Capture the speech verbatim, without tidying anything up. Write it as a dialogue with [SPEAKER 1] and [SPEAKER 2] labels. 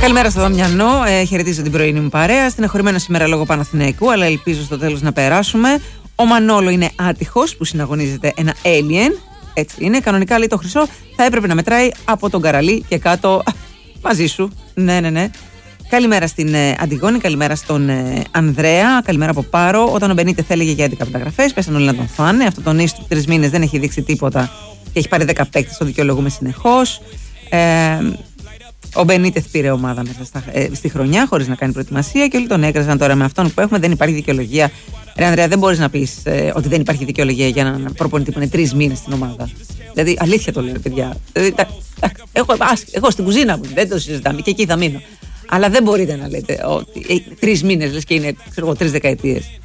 [SPEAKER 1] Καλημέρα στο Δαμιανό. Ε, χαιρετίζω την πρωινή μου παρέα. Στεναχωρημένο σήμερα λόγω Παναθηναϊκού, αλλά ελπίζω στο τέλος να περάσουμε. Ο Μανόλο είναι άτυχος που συναγωνίζεται ένα alien. Έτσι είναι. Κανονικά λέει το χρυσό θα έπρεπε να μετράει από τον Καραλί και κάτω. Μαζί σου. Ναι, ναι, ναι. Καλημέρα στην ε, Αντιγόνη, καλημέρα στον ε, Ανδρέα, καλημέρα από Πάρο. Όταν ο Μπενίτεθ έλεγε για έντεκα μεταγραφές, πέσαν όλοι να τον φάνε. Αυτό τον ίστου τρεις μήνες δεν έχει δείξει τίποτα και έχει πάρει δέκα παίκτες, το δικαιολογούμε συνεχώς. Ε, ο Μπενίτεθ πήρε ομάδα μέσα στα, ε, στη χρονιά χωρίς να κάνει προετοιμασία και όλοι τον έκραζαν. Τώρα με αυτόν που έχουμε δεν υπάρχει δικαιολογία. Ρε Ανδρέα, δεν μπορείς να πεις ε, ότι δεν υπάρχει δικαιολογία για έναν προπονητή που είναι τρεις μήνες στην ομάδα. Δηλαδή, αλήθεια το λέω, παιδιά. Δηλαδή, εγώ, ας, εγώ στην κουζίνα μου δεν το συζητάμε και εκεί θα μείνω. Αλλά δεν μπορείτε να λέτε ότι ε, τρεις μήνες λες και είναι ξέρω, τρεις δεκαετίες.